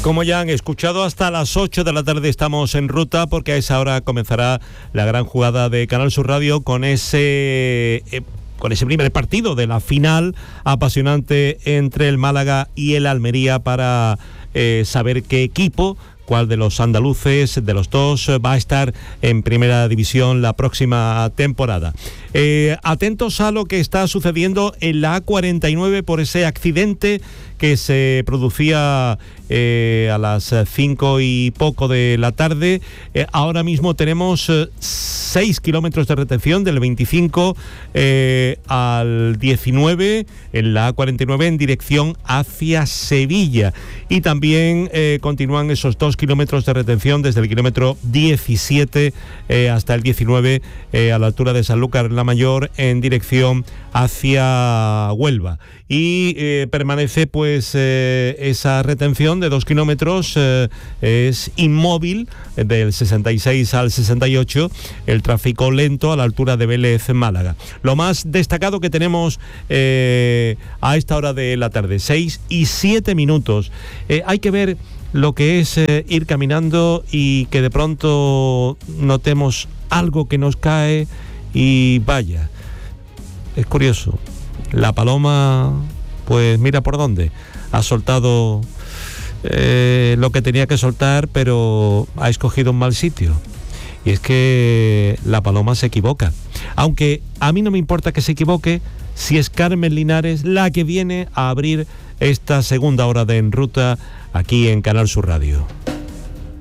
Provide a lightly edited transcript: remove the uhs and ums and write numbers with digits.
Como ya han escuchado, hasta las 8 de la tarde estamos en ruta, porque a esa hora comenzará la gran jugada de Canal Sur Radio con ese primer partido de la final apasionante entre el Málaga y el Almería para saber qué equipo, cuál de los andaluces, de los dos, va a estar en primera división la próxima temporada. Atentos a lo que está sucediendo en la A49 por ese accidente que se producía a las 5 y poco de la tarde. Ahora mismo tenemos 6 kilómetros de retención del 25 al 19 en la A49 en dirección hacia Sevilla. Y también continúan esos 2 kilómetros de retención desde el kilómetro 17 hasta el 19 a la altura de Sanlúcar la Mayor en dirección hacia Huelva. Y permanece pues esa retención de 2 kilómetros, es inmóvil del 66 al 68, el tráfico lento a la altura de Vélez, Málaga. Lo más destacado que tenemos a esta hora de la tarde, 6 y 7 minutos. Hay que ver lo que es ir caminando y que de pronto notemos algo que nos cae y vaya, es curioso. La paloma, pues mira por dónde, ha soltado lo que tenía que soltar, pero ha escogido un mal sitio. Y es que la paloma se equivoca. Aunque a mí no me importa que se equivoque si es Carmen Linares la que viene a abrir esta segunda hora de En Ruta aquí en Canal Sur Radio.